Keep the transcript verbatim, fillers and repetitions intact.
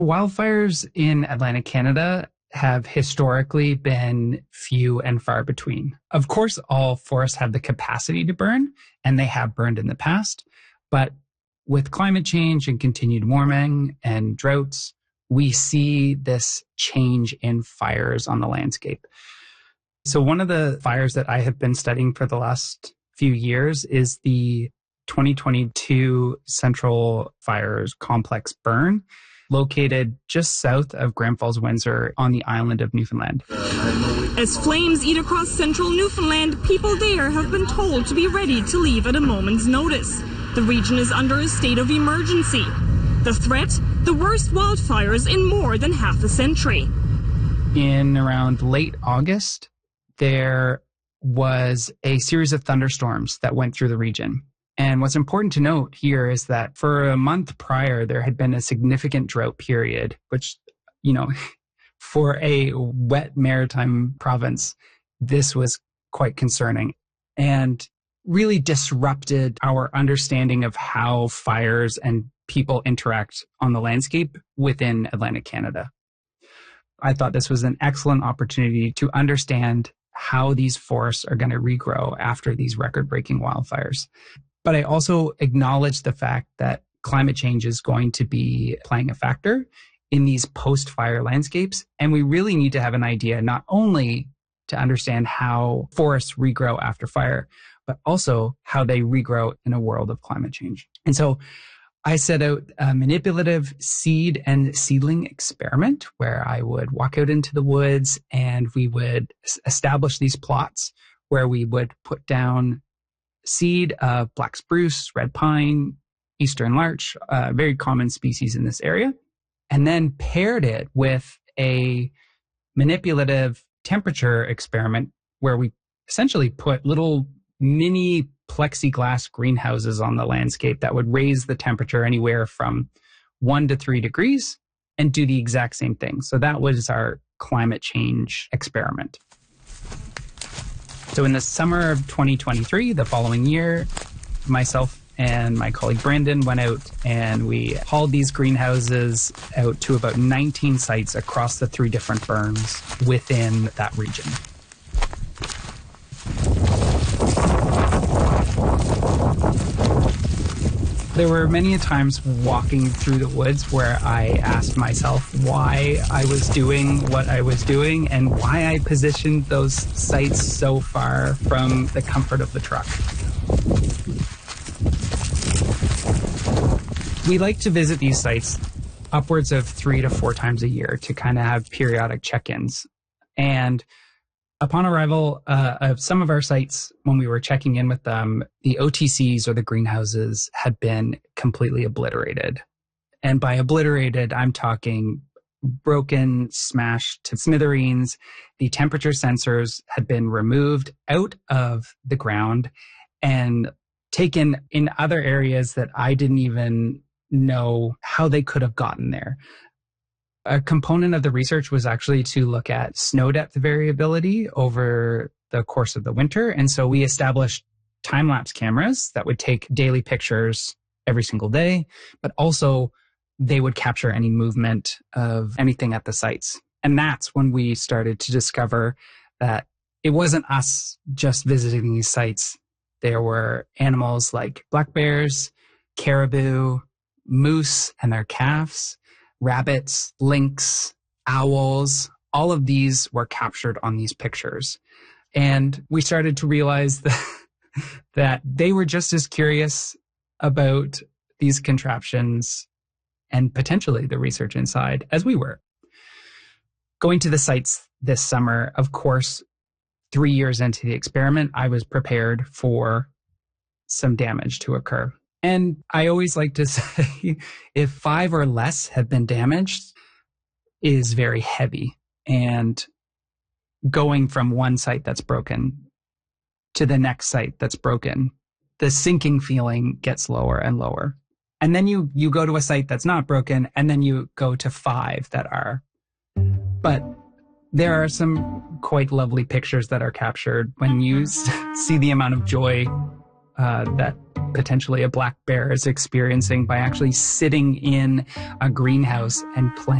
Wildfires in Atlantic Canada have historically been few and far between. Of course, all forests have the capacity to burn, and they have burned in the past. But with climate change and continued warming and droughts, we see this change in fires on the landscape. So one of the fires that I have been studying for the last few years is the twenty twenty-two Central Fires Complex burn, located just south of Grand Falls, Windsor on the island of Newfoundland. As flames eat across central Newfoundland, people there have been told to be ready to leave at a moment's notice. The region is under a state of emergency. The threat? The worst wildfires in more than half a century. In around late August, there was a series of thunderstorms that went through the region. And what's important to note here is that for a month prior, there had been a significant drought period, which, you know, for a wet maritime province, this was quite concerning and really disrupted our understanding of how fires and people interact on the landscape within Atlantic Canada. I thought this was an excellent opportunity to understand how these forests are going to regrow after these record-breaking wildfires. But I also acknowledge the fact that climate change is going to be playing a factor in these post-fire landscapes. And we really need to have an idea not only to understand how forests regrow after fire, but also how they regrow in a world of climate change. And so I set out a manipulative seed and seedling experiment where I would walk out into the woods and we would establish these plots where we would put down seed of black spruce, red pine, eastern larch, a very common species in this area, and then paired it with a manipulative temperature experiment where we essentially put little mini plexiglass greenhouses on the landscape that would raise the temperature anywhere from one to three degrees and do the exact same thing. So that was our climate change experiment. So in the summer of twenty twenty-three, the following year, myself and my colleague Brandon went out and we hauled these greenhouses out to about nineteen sites across the three different burns within that region. There were many times walking through the woods where I asked myself why I was doing what I was doing and why I positioned those sites so far from the comfort of the truck. We like to visit these sites upwards of three to four times a year to kind of have periodic check-ins. And upon arrival uh, of some of our sites, when we were checking in with them, the O T Cs or the greenhouses had been completely obliterated. And by obliterated, I'm talking broken, smashed to smithereens. The temperature sensors had been removed out of the ground and taken in other areas that I didn't even know how they could have gotten there. A component of the research was actually to look at snow depth variability over the course of the winter. And so we established time-lapse cameras that would take daily pictures every single day, but also they would capture any movement of anything at the sites. And that's when we started to discover that it wasn't us just visiting these sites. There were animals like black bears, caribou, moose and their calves, rabbits, lynx, owls, all of these were captured on these pictures. And we started to realize that, that they were just as curious about these contraptions and potentially the research inside as we were. Going to the sites this summer, of course, three years into the experiment, I was prepared for some damage to occur. And I always like to say, if five or less have been damaged, is very heavy. And going from one site that's broken to the next site that's broken, the sinking feeling gets lower and lower. And then you, you go to a site that's not broken, and then you go to five that are. But there are some quite lovely pictures that are captured when you see the amount of joy uh, that potentially a black bear is experiencing by actually sitting in a greenhouse and playing.